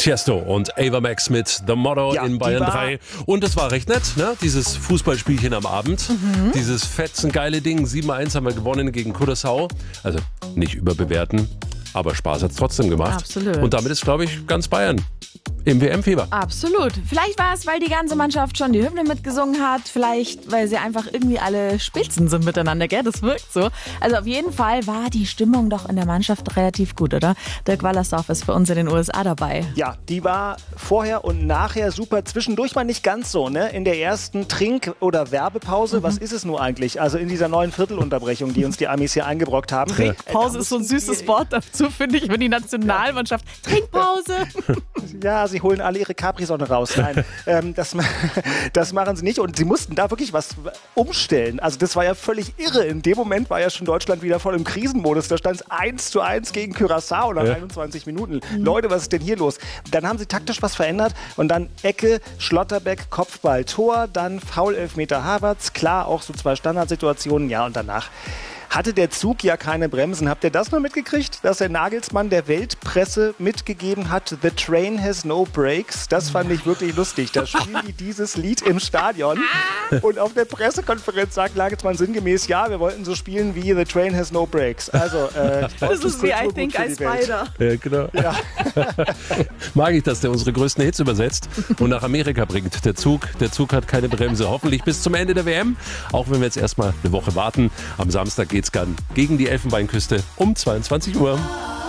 Tiesto und Ava Max mit The Motto in Bayern 3. Und es war recht nett, ne? Dieses Fußballspielchen am Abend. Dieses fetzengeile Ding. 7-1 haben wir gewonnen gegen Curaçao. Also nicht überbewerten, aber Spaß hat es trotzdem gemacht. Absolut. Und damit ist, glaube ich, ganz Bayern im WM-Fieber. Absolut. Vielleicht war es, weil die ganze Mannschaft schon die Hymne mitgesungen hat. Vielleicht, weil sie einfach irgendwie alle Spitzen sind miteinander, gell? Das wirkt so. Also auf jeden Fall war die Stimmung doch in der Mannschaft relativ gut, oder? Dirk Wallersdorf ist für uns in den USA dabei. Ja, die war vorher und nachher super. Zwischendurch mal nicht ganz so, ne? In der ersten Trink- oder Werbepause, was ist es nun eigentlich? Also in dieser neuen Viertelunterbrechung, die uns die Amis hier eingebrockt haben. Trinkpause ist so ein süßes Wort dazu, finde ich, für die Nationalmannschaft. Trinkpause! Ja, sie holen alle ihre Capri-Sonne raus. Nein, das machen sie nicht. Und sie mussten da wirklich was umstellen. Also das war ja völlig irre. In dem Moment war ja schon Deutschland wieder voll im Krisenmodus. Da stand es 1:1 gegen Curaçao nach 21 Minuten. Leute, was ist denn hier los? Dann haben sie taktisch was verändert und dann Ecke, Schlotterbeck, Kopfball, Tor, dann Foul-Elfmeter Havertz. Klar, auch so 2 Standardsituationen. Ja, und danach hatte der Zug ja keine Bremsen. Habt ihr das noch mitgekriegt, dass der Nagelsmann der Weltpresse mitgegeben hat, The train has no brakes? Das fand ich wirklich lustig. Da spielen die dieses Lied im Stadion. Und auf der Pressekonferenz sagt Nagelsmann sinngemäß, ja, wir wollten so spielen wie The train has no brakes. Also, das ist wie I Think I Spider. Ja, genau. Ja. Mag ich, dass der unsere größten Hits übersetzt und nach Amerika bringt. Der Zug hat keine Bremse. Hoffentlich bis zum Ende der WM. Auch wenn wir jetzt erstmal eine Woche warten. Am Samstag geht's dann gegen die Elfenbeinküste um 22 Uhr.